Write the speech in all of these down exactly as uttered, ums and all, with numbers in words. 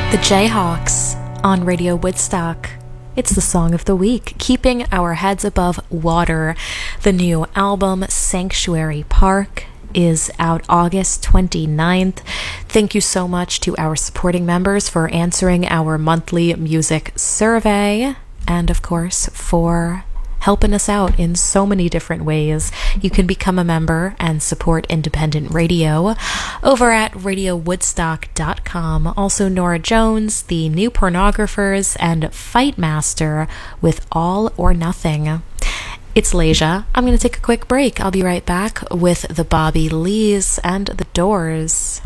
The Jayhawks on Radio Woodstock. It's the song of the week, Keeping Our Heads Above Water. The new album, Sanctuary Park, is out August twenty-ninth. Thank you so much to our supporting members for answering our monthly music survey, and of course for helping us out in so many different ways. You can become a member and support independent radio over at radio woodstock dot com. Also, Nora Jones, The New Pornographers, and Fight Master with All or Nothing. It's Leisha. I'm going to take a quick break. I'll be right back with the Bobby Lees and the Doors.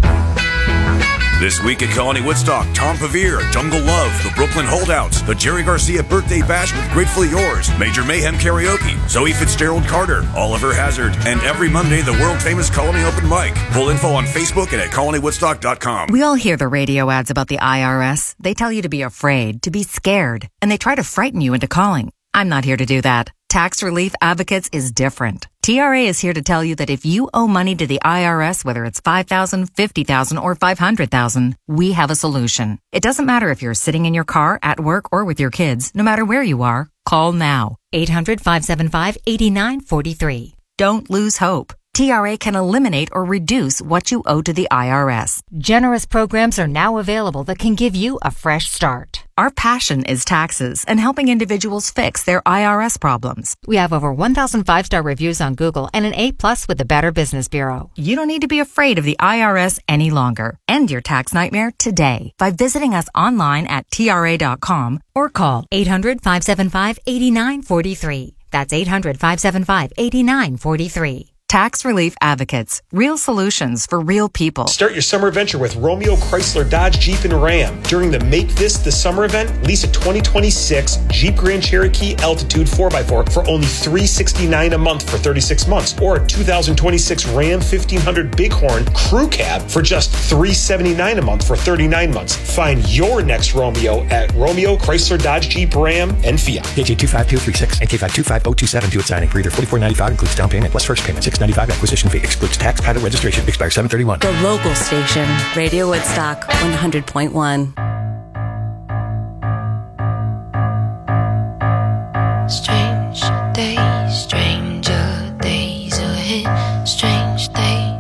This week at Colony Woodstock, Tom Pavere, Jungle Love, the Brooklyn Holdouts, the Jerry Garcia Birthday Bash with Gratefully Yours, Major Mayhem Karaoke, Zoe Fitzgerald Carter, Oliver Hazard, and every Monday, the world-famous Colony Open Mic. Full info on Facebook and at colony woodstock dot com. We all hear the radio ads about the I R S. They tell you to be afraid, to be scared, and they try to frighten you into calling. I'm not here to do that. Tax Relief Advocates is different. T R A is here to tell you that if you owe money to the I R S, whether it's five thousand dollars, fifty thousand dollars, or five hundred thousand dollars, we have a solution. It doesn't matter if you're sitting in your car, at work, or with your kids. No matter where you are, call now. eight hundred, five seven five, eight nine four three. Don't lose hope. T R A can eliminate or reduce what you owe to the I R S. Generous programs are now available that can give you a fresh start. Our passion is taxes and helping individuals fix their I R S problems. We have over one thousand five-star reviews on Google and an A plus with the Better Business Bureau. You don't need to be afraid of the I R S any longer. End your tax nightmare today by visiting us online at T R A dot com or call eight hundred, five seven five, eight nine four three. That's eight hundred, five seven five, eight nine four three. Tax Relief Advocates. Real solutions for real people. Start your summer adventure with Romeo, Chrysler, Dodge, Jeep, and Ram. During the Make This the Summer event, lease a twenty twenty-six Jeep Grand Cherokee Altitude four by four for only three hundred sixty-nine dollars a month for thirty-six months. Or a two thousand twenty-six Ram fifteen hundred Bighorn Crew Cab for just three hundred seventy-nine dollars a month for thirty-nine months. Find your next Romeo at Romeo, Chrysler, Dodge, Jeep, Ram, and Fiat. K J two five two three six and K five two five zero two seven due at signing. For either forty-four ninety-five includes down payment plus first payment. six ninety-five acquisition fee excludes tax, title, registration. Expires seven thirty-one. The local station, Radio Woodstock one hundred point one.